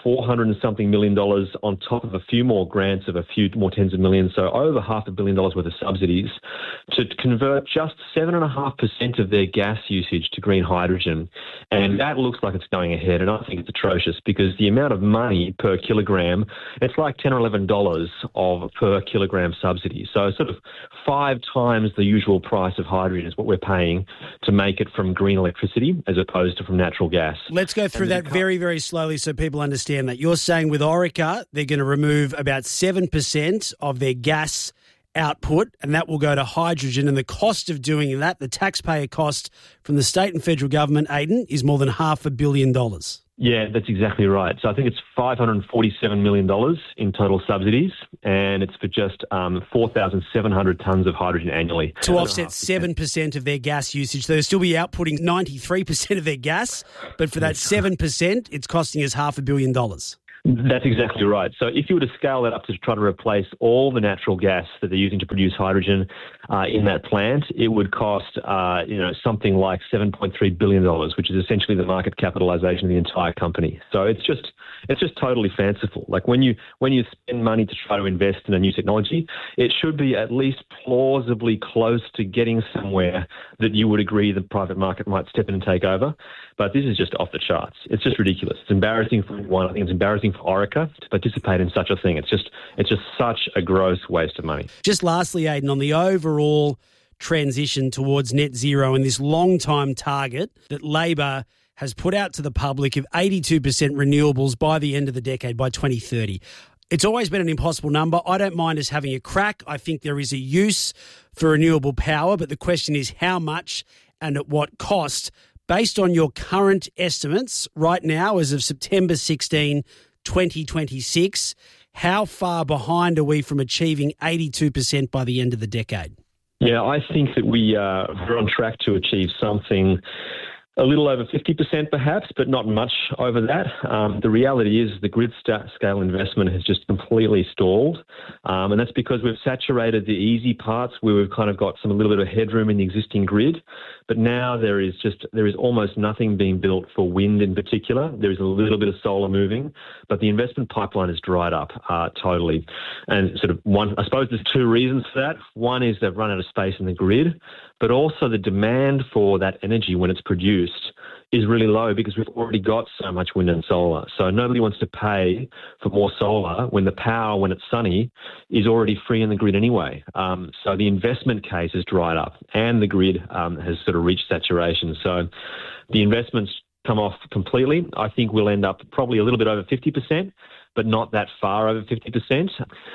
four hundred and something million dollars on top of a few more grants of a few more tens of millions, so over half a billion dollars worth of subsidies to convert just seven point five percent of their gas usage to green hydrogen. And that looks like it's going ahead, and I think it's atrocious because the amount of money per kilogram, it's like ten or eleven dollars of per kilogram subsidy. So sort of five times the usual price of hydrogen is what we're paying to make it from green electricity as opposed to from natural gas. Let's go through that very, very slowly so people understand that. You're saying with Orica, they're going to remove about seven percent of their gas output, and that will go to hydrogen. And the cost of doing that, the taxpayer cost from the state and federal government, Aidan, is more than half a billion dollars. Yeah, that's exactly right. So I think it's five hundred forty-seven million dollars in total subsidies, and it's for just um, four thousand seven hundred tonnes of hydrogen annually. To offset seven percent of their gas usage. So they'll still be outputting ninety-three percent of their gas, but for that seven percent, it's costing us half a billion dollars. That's exactly right. So if you were to scale that up to try to replace all the natural gas that they're using to produce hydrogen uh, in that plant, it would cost uh, you know something like seven point three billion dollars, which is essentially the market capitalization of the entire company. So it's just it's just totally fanciful. Like when you when you spend money to try to invest in a new technology, it should be at least plausibly close to getting somewhere that you would agree the private market might step in and take over. But this is just off the charts. It's just ridiculous. It's embarrassing for one. I think it's embarrassing for Orica to participate in such a thing. It's just it's just such a gross waste of money. Just lastly, Aidan, on the overall transition towards net zero and this long-time target that Labor has put out to the public of eighty-two percent renewables by the end of the decade, by twenty thirty. It's always been an impossible number. I don't mind us having a crack. I think there is a use for renewable power, but the question is how much and at what cost? Based on your current estimates right now, as of September sixteenth, twenty twenty-six, how far behind are we from achieving eighty-two percent by the end of the decade? Yeah, I think that we uh, we're on track to achieve something a little over fifty percent perhaps, but not much over that. Um, the reality is the grid st- scale investment has just completely stalled. Um, and that's because we've saturated the easy parts where we've kind of got some a little bit of headroom in the existing grid. But now there is just, there is almost nothing being built for wind in particular. There is a little bit of solar moving, but the investment pipeline has dried up uh, totally. And sort of one, I suppose there's two reasons for that. One is they've run out of space in the grid, but also the demand for that energy when it's produced is really low because we've already got so much wind and solar. So nobody wants to pay for more solar when the power, when it's sunny, is already free in the grid anyway. Um, so the investment case has dried up and the grid um, has sort of reached saturation. So the investments come off completely. I think we'll end up probably a little bit over fifty percent, but not that far over fifty percent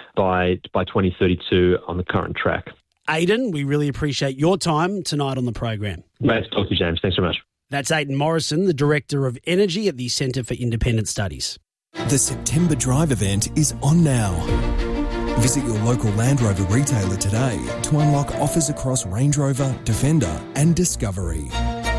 by, by twenty thirty-two on the current track. Aidan, we really appreciate your time tonight on the program. Great to talk to you, James. Thanks very much. That's Aidan Morrison, the Director of Energy at the Centre for Independent Studies. The September Drive event is on now. Visit your local Land Rover retailer today to unlock offers across Range Rover, Defender and Discovery.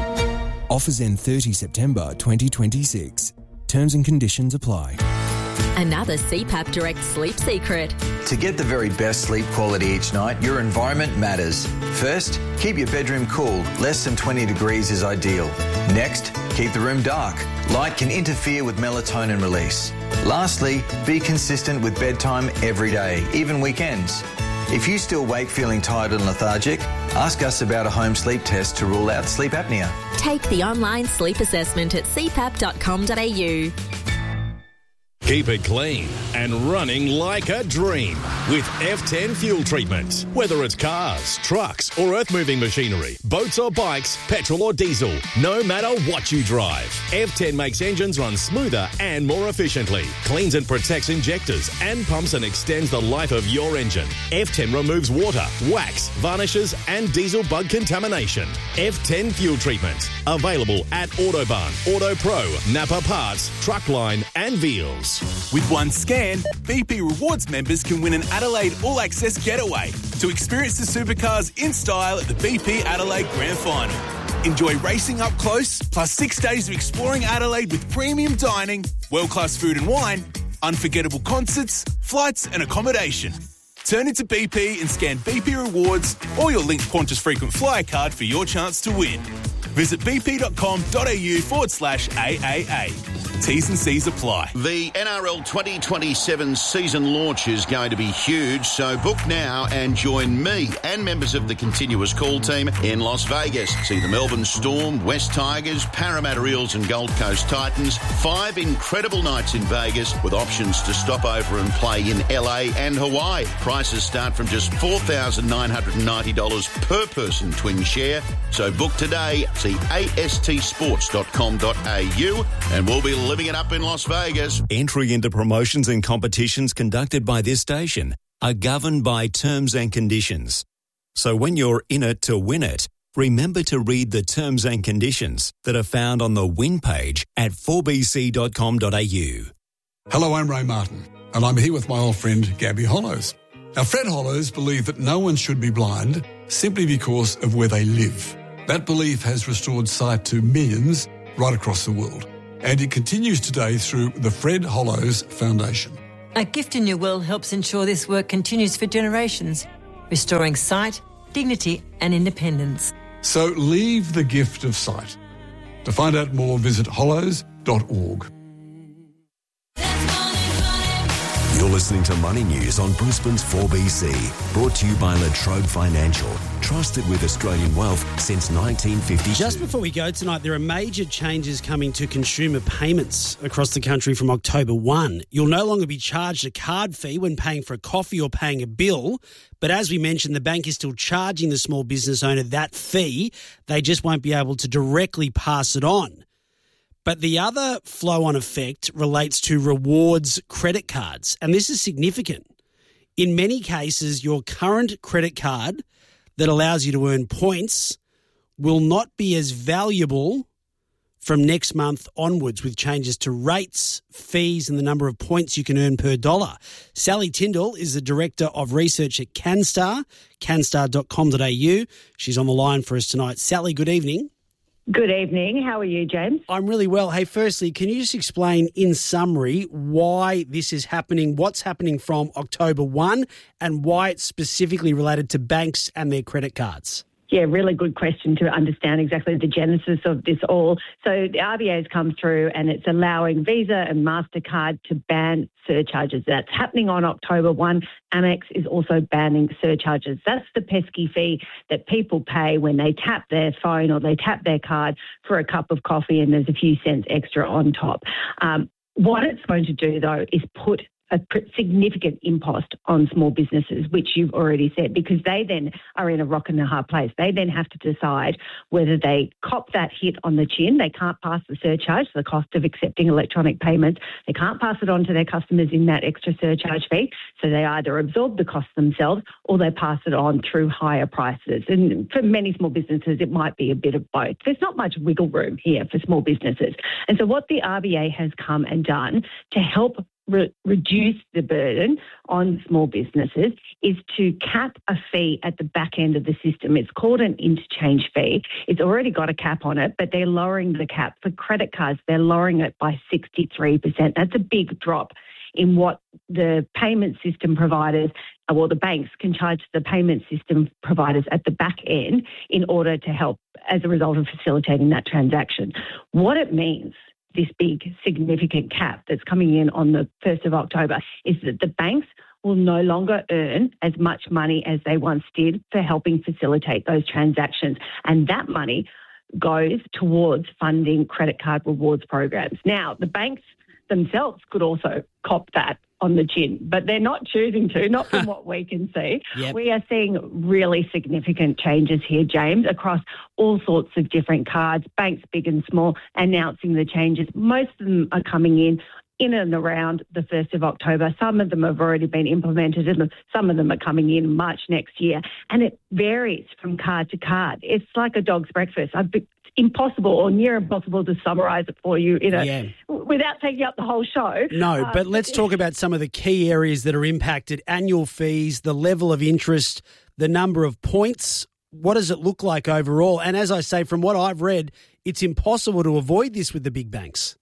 Offers end thirtieth September twenty twenty-six. Terms and conditions apply. Another C PAP Direct sleep secret. To get the very best sleep quality each night, your environment matters. First, keep your bedroom cool. Less than twenty degrees is ideal. Next, keep the room dark. Light can interfere with melatonin release. Lastly, be consistent with bedtime every day, even weekends. If you still wake feeling tired and lethargic, ask us about a home sleep test to rule out sleep apnea. Take the online sleep assessment at c pap dot com dot a u. Keep it clean and running like a dream with F ten Fuel Treatment. Whether it's cars, trucks or earth-moving machinery, boats or bikes, petrol or diesel, no matter what you drive, F ten makes engines run smoother and more efficiently, cleans and protects injectors and pumps and extends the life of your engine. F ten removes water, wax, varnishes and diesel bug contamination. F ten Fuel Treatment. Available at Autobarn, Auto Pro, Napa Parts, Truckline and Veals. With one scan, B P Rewards members can win an Adelaide All Access getaway to experience the supercars in style at the B P Adelaide Grand Final. Enjoy racing up close, plus six days of exploring Adelaide with premium dining, world-class food and wine, unforgettable concerts, flights and accommodation. Turn into B P and scan B P Rewards or your linked Qantas frequent flyer card for your chance to win. Visit bp.com.au forward slash AAA. T's and C's apply. The N R L twenty twenty-seven season launch is going to be huge, so book now and join me and members of the continuous call team in Las Vegas. See the Melbourne Storm, West Tigers, Parramatta Eels and Gold Coast Titans. Five incredible nights in Vegas with options to stop over and play in L A and Hawaii. Prices start from just four thousand nine hundred ninety dollars per person twin share. So book today. See a s t sports dot com dot a u and we'll be living it up in Las Vegas. Entry into promotions and competitions conducted by this station are governed by terms and conditions. So when you're in it to win it, remember to read the terms and conditions that are found on the win page at four b c dot com dot a u. Hello, I'm Ray Martin, and I'm here with my old friend Gabby Hollows. Now, Fred Hollows believed that no one should be blind simply because of where they live. That belief has restored sight to millions right across the world, and it continues today through the Fred Hollows Foundation. A Gift in Your Will helps ensure this work continues for generations, restoring sight, dignity and independence. So leave the gift of sight. To find out more, visit hollows dot org. You're listening to Money News on Brisbane's four B C, brought to you by Latrobe Financial, trusted with Australian wealth since nineteen fifty-two. Just before we go tonight, there are major changes coming to consumer payments across the country from October first. You'll no longer be charged a card fee when paying for a coffee or paying a bill, but as we mentioned, the bank is still charging the small business owner that fee. They just won't be able to directly pass it on. But the other flow-on effect relates to rewards credit cards, and this is significant. In many cases, your current credit card that allows you to earn points will not be as valuable from next month onwards with changes to rates, fees and the number of points you can earn per dollar. Sally Tyndall is the Director of Research at CanStar, canstar dot com dot a u. She's on the line for us tonight. Sally, good evening. Good evening. How are you, James? I'm really well. Hey, firstly, can you just explain in summary why this is happening, what's happening from October first, and why it's specifically related to banks and their credit cards? Yeah, really good question to understand exactly the genesis of this all. So the R B A has come through and it's allowing Visa and MasterCard to ban surcharges. That's happening on October first. Amex is also banning surcharges. That's the pesky fee that people pay when they tap their phone or they tap their card for a cup of coffee and there's a few cents extra on top. Um, what it's going to do, though, is put a significant impost on small businesses, which you've already said, because they then are in a rock and a hard place. They then have to decide whether they cop that hit on the chin. They can't pass the surcharge, the cost of accepting electronic payments. They can't pass it on to their customers in that extra surcharge fee. So they either absorb the cost themselves or they pass it on through higher prices. And for many small businesses, it might be a bit of both. There's not much wiggle room here for small businesses. And so what the R B A has come and done to help Re- reduce the burden on small businesses is to cap a fee at the back end of the system. It's called an interchange fee. It's already got a cap on it, but they're lowering the cap. For credit cards, they're lowering it by sixty-three percent. That's a big drop in what the payment system providers, well, the banks can charge the payment system providers at the back end in order to help as a result of facilitating that transaction. What it means, this big significant cap that's coming in on the first of October, is that the banks will no longer earn as much money as they once did for helping facilitate those transactions. And that money goes towards funding credit card rewards programs. Now, the banks themselves could also cop that on the chin, but they're not choosing to, not from what we can see. Yep. We are seeing really significant changes here, James, across all sorts of different cards, banks big and small, announcing the changes. Most of them are coming in in and around the first of October. Some of them have already been implemented and some of them are coming in March next year. And it varies from card to card. It's like a dog's breakfast. I've been, impossible or near impossible to summarise it for you in a, yeah. without taking up the whole show. No, uh, but let's talk about some of the key areas that are impacted: annual fees, the level of interest, the number of points. What does it look like overall? And as I say, from what I've read, it's impossible to avoid this with the big banks.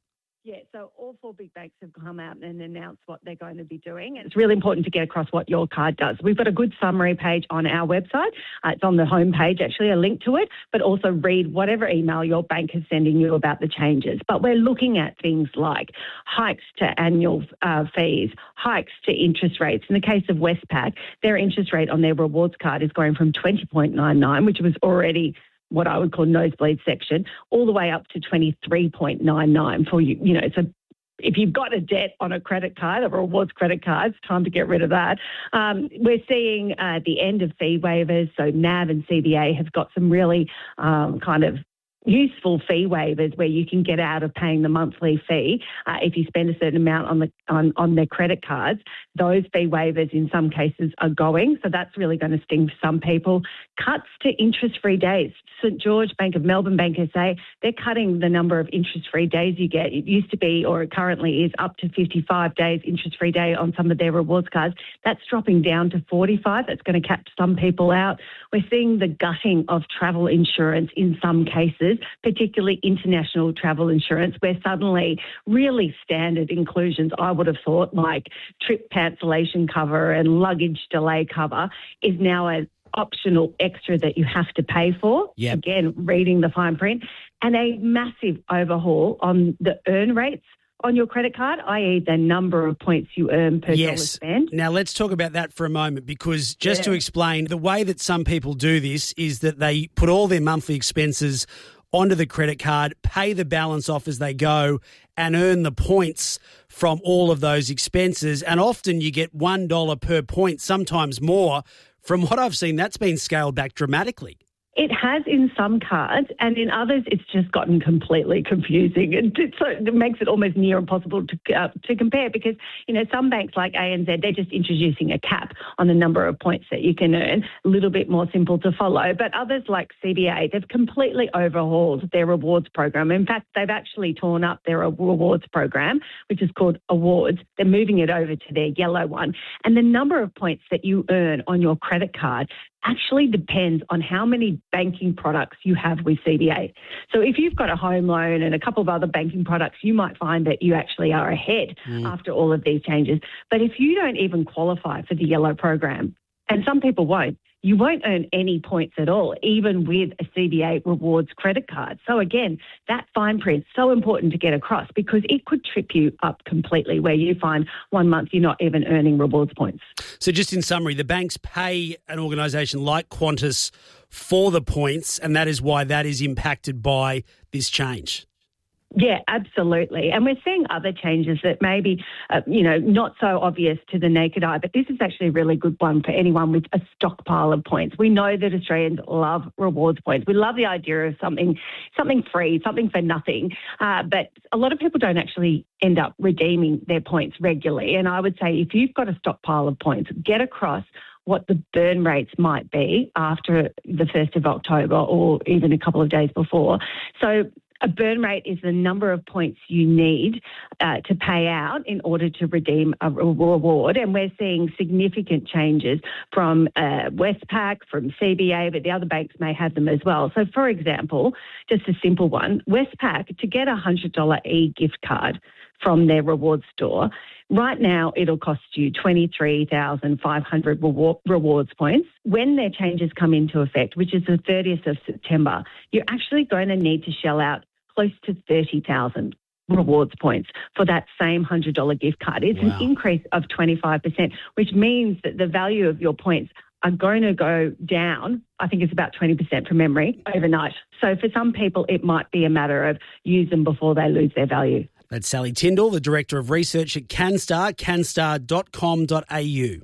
Yeah, so all four big banks have come out and announced what they're going to be doing. It's really important to get across what your card does. We've got a good summary page on our website. Uh, it's on the homepage, actually, a link to it, but also read whatever email your bank is sending you about the changes. But we're looking at things like hikes to annual uh, fees, hikes to interest rates. In the case of Westpac, their interest rate on their rewards card is going from twenty point nine nine, which was already what I would call nosebleed section, all the way up to twenty-three point nine nine for you. You know, so if you've got a debt on a credit card, a rewards credit card, it's time to get rid of that. Um, we're seeing uh, the end of fee waivers. So N A B and C B A have got some really um, kind of useful fee waivers where you can get out of paying the monthly fee uh, if you spend a certain amount on the on, on their credit cards. Those fee waivers in some cases are going, so that's really going to sting for some people. Cuts to interest-free days. St George, Bank of Melbourne, Bank S A, they're cutting the number of interest-free days you get. It used to be, or it currently is, up to fifty-five days interest-free day on some of their rewards cards. That's dropping down to forty-five. That's going to catch some people out. We're seeing the gutting of travel insurance in some cases, particularly international travel insurance, where suddenly really standard inclusions, I would have thought, like trip cancellation cover and luggage delay cover, is now an optional extra that you have to pay for. Yep. Again, reading the fine print. And a massive overhaul on the earn rates on your credit card, that is the number of points you earn per dollar Yes. spent. Now, let's talk about that for a moment, because just Yeah. to explain, the way that some people do this is that they put all their monthly expenses onto the credit card, pay the balance off as they go, and earn the points from all of those expenses. And often you get one dollar per point, sometimes more. From what I've seen, that's been scaled back dramatically. It has in some cards, and in others it's just gotten completely confusing. And so it makes it almost near impossible to uh, to compare, because, you know, some banks like A N Z, they're just introducing a cap on the number of points that you can earn, a little bit more simple to follow. But others like C B A, they've completely overhauled their rewards program. In fact, they've actually torn up their rewards program, which is called Awards. They're moving it over to their yellow one. And the number of points that you earn on your credit card actually depends on how many banking products you have with C B A. So if you've got a home loan and a couple of other banking products, you might find that you actually are ahead Mm. after all of these changes. But if you don't even qualify for the yellow program, and some people won't, you won't earn any points at all, even with a C B A rewards credit card. So again, that fine print is so important to get across, because it could trip you up completely, where you find one month you're not even earning rewards points. So just in summary, the banks pay an organisation like Qantas for the points, and that is why that is impacted by this change. Yeah, absolutely. And we're seeing other changes that may be, uh, you know, not so obvious to the naked eye, but this is actually a really good one for anyone with a stockpile of points. We know that Australians love rewards points. We love the idea of something something free, something for nothing. Uh, but a lot of people don't actually end up redeeming their points regularly. And I would say if you've got a stockpile of points, get across what the burn rates might be after the first of October, or even a couple of days before. So a burn rate is the number of points you need uh, to pay out in order to redeem a reward. And we're seeing significant changes from uh, Westpac, from C B A, but the other banks may have them as well. So, for example, just a simple one, Westpac, to get a one hundred dollars e-gift card from their rewards store, right now it'll cost you twenty-three thousand five hundred reward, rewards points. When their changes come into effect, which is the thirtieth of September, you're actually going to need to shell out close to thirty thousand rewards points for that same one hundred dollars gift card. It's Wow. an increase of twenty-five percent, which means that the value of your points are going to go down. I think it's about twenty percent from memory overnight. So for some people, it might be a matter of use them before they lose their value. That's Sally Tyndall, the Director of Research at Canstar, canstar dot com dot a u.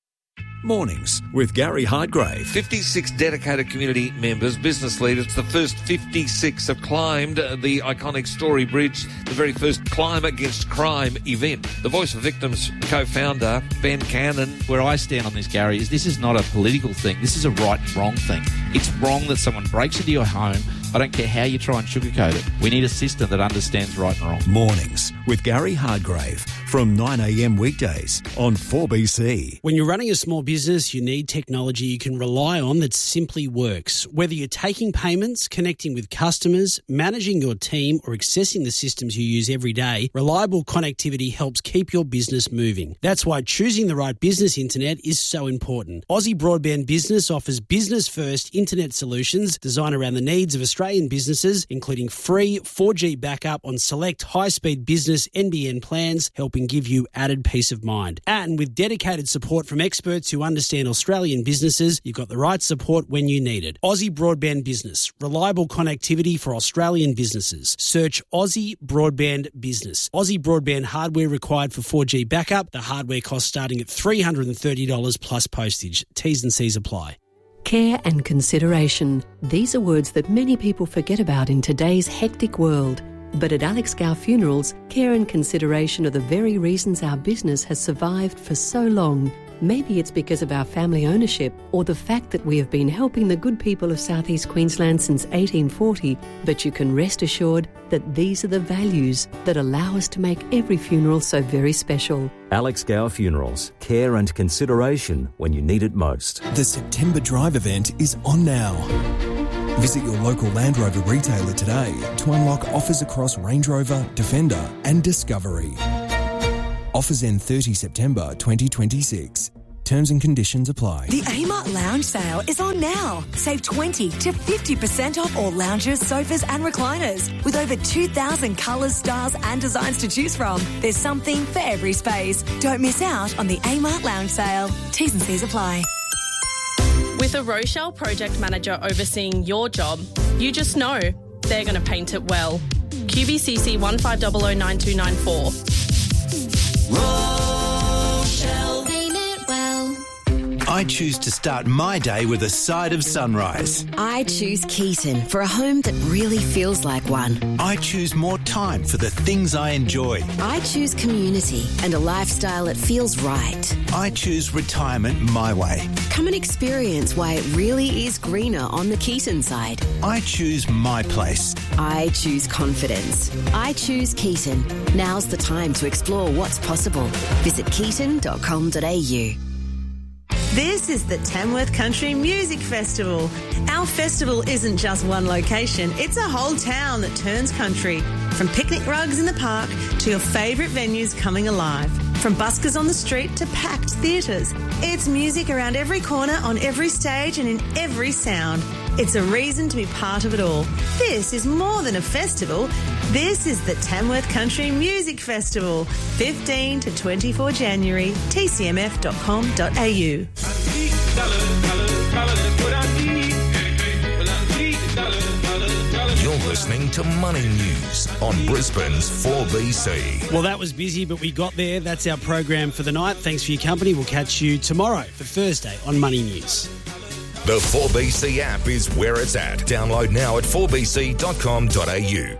Mornings with Gary Hardgrave. fifty-six dedicated community members, business leaders. The first fifty-six have climbed the iconic Story Bridge, the very first Climb Against Crime event. The Voice of Victims co-founder, Ben Cannon. Where I stand on this, Gary, is this is not a political thing. This is a right and wrong thing. It's wrong that someone breaks into your home. I don't care how you try and sugarcoat it. We need a system that understands right and wrong. Mornings with Gary Hardgrave from nine a m weekdays on four B C. When you're running a small business, you need technology you can rely on that simply works. Whether you're taking payments, connecting with customers, managing your team, or accessing the systems you use every day, reliable connectivity helps keep your business moving. That's why choosing the right business internet is so important. Aussie Broadband Business offers business-first internet solutions designed around the needs of Australian businesses, including free four G backup on select high-speed business N B N plans, helping give you added peace of mind. And with dedicated support from experts who understand Australian businesses, you've got the right support when you need it. Aussie Broadband Business. Reliable connectivity for Australian businesses. Search Aussie Broadband Business. Aussie Broadband hardware required for four G backup. The hardware cost starting at three hundred thirty dollars plus postage. T's and C's apply. Care and consideration. These are words that many people forget about in today's hectic world. But at Alex Gow Funerals, care and consideration are the very reasons our business has survived for so long. Maybe it's because of our family ownership or the fact that we have been helping the good people of South East Queensland since eighteen forty, but you can rest assured that these are the values that allow us to make every funeral so very special. Alex Gow Funerals. Care and consideration when you need it most. The September Drive event is on now. Visit your local Land Rover retailer today to unlock offers across Range Rover, Defender and Discovery. Offers end thirtieth September twenty twenty-six. Terms and conditions apply. The Amart Lounge sale is on now. Save twenty to fifty percent off all lounges, sofas and recliners. With over two thousand colours, styles and designs to choose from, there's something for every space. Don't miss out on the Amart Lounge sale. T's and C's apply. With a Rochelle project manager overseeing your job, you just know they're going to paint it well. Q B C C one five zero zero nine two nine four. Rochelle, paint it well. I choose to start my day with a side of sunrise. I choose Keaton for a home that really feels like one. I choose more time for the things I enjoy. I choose community and a lifestyle that feels right. I choose retirement my way. Come and experience why it really is greener on the Keaton side. I choose my place. I choose confidence. I choose Keaton. Now's the time to explore what's possible. Visit keaton dot com dot a u. This is the Tamworth Country Music Festival. Our festival isn't just one location, it's a whole town that turns country. From picnic rugs in the park to your favourite venues coming alive. From buskers on the street to packed theatres. It's music around every corner, on every stage and in every sound. It's a reason to be part of it all. This is more than a festival. This is the Tamworth Country Music Festival. fifteen to twenty-four January, t c m f dot com dot a u. You're listening to Money News on Brisbane's four B C. Well, that was busy, but we got there. That's our program for the night. Thanks for your company. We'll catch you tomorrow for Thursday on Money News. The four B C app is where it's at. Download now at four b c dot com dot a u.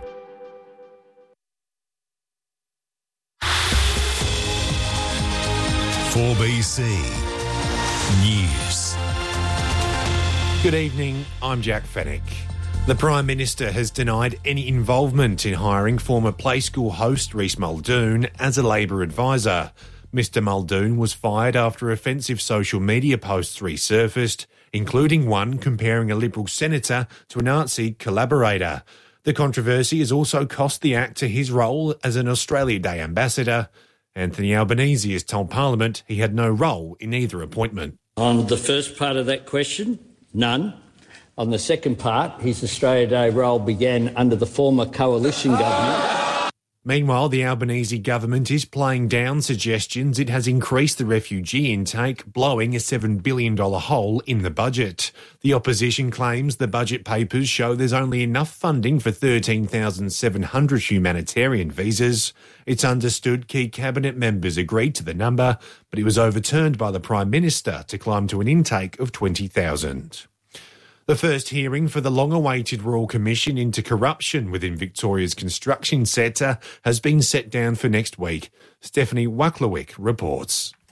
four B C News. Good evening, I'm Jack Fennick. The Prime Minister has denied any involvement in hiring former Play School host Reece Muldoon as a Labor advisor. Mister Muldoon was fired after offensive social media posts resurfaced, including one comparing a Liberal senator to a Nazi collaborator. The controversy has also cost the actor his role as an Australia Day ambassador. Anthony Albanese has told Parliament he had no role in either appointment. On the first part of that question, none. On the second part, his Australia Day role began under the former coalition government. Meanwhile, the Albanese government is playing down suggestions it has increased the refugee intake, blowing a seven billion dollars hole in the budget. The opposition claims the budget papers show there's only enough funding for thirteen thousand seven hundred humanitarian visas. It's understood key cabinet members agreed to the number, but it was overturned by the Prime Minister to climb to an intake of twenty thousand. The first hearing for the long-awaited Royal Commission into corruption within Victoria's construction sector has been set down for next week. Stephanie Wacklewick reports.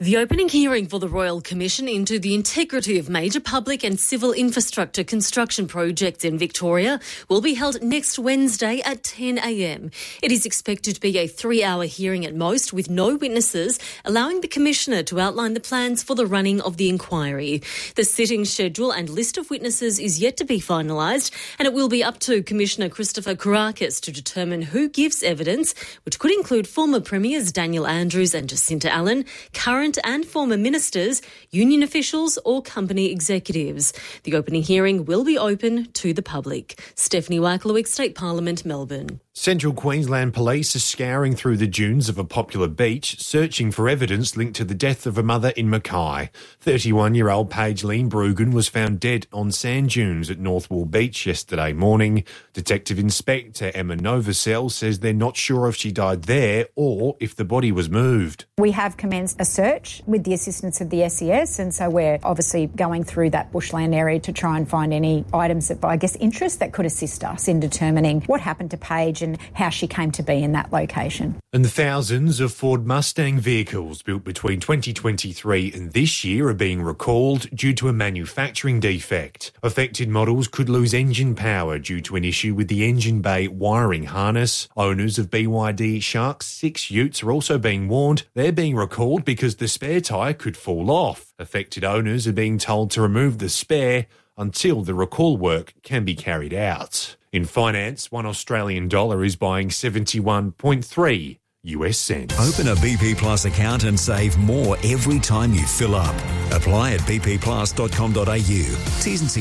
The opening hearing for the Royal Commission into the integrity of major public and civil infrastructure construction projects in Victoria will be held next Wednesday at ten a m. It is expected to be a three-hour hearing at most, with no witnesses, allowing the Commissioner to outline the plans for the running of the inquiry. The sitting schedule and list of witnesses is yet to be finalised, and it will be up to Commissioner Christopher Kourakis to determine who gives evidence, which could include former Premiers Daniel Andrews and Jacinta Allen, current and former ministers, union officials or company executives. The opening hearing will be open to the public. Stephanie Wacklewick, State Parliament, Melbourne. Central Queensland Police are scouring through the dunes of a popular beach, searching for evidence linked to the death of a mother in Mackay. thirty-one-year-old Paige Lean Brugan was found dead on sand dunes at Northwall Beach yesterday morning. Detective Inspector Emma Novosel says they're not sure if she died there or if the body was moved. We have commenced a search with the assistance of the S E S, and so we're obviously going through that bushland area to try and find any items of, I guess, interest that could assist us in determining what happened to Paige and how she came to be in that location. And the thousands of Ford Mustang vehicles built between twenty twenty-three and this year are being recalled due to a manufacturing defect. Affected models could lose engine power due to an issue with the engine bay wiring harness. Owners of B Y D Shark six utes are also being warned they're being recalled because the spare tyre could fall off. Affected owners are being told to remove the spare until the recall work can be carried out. In finance, one Australian dollar is buying seventy-one point three U S cents. Open a B P Plus account and save more every time you fill up. Apply at b p plus dot com dot a u. T's and C's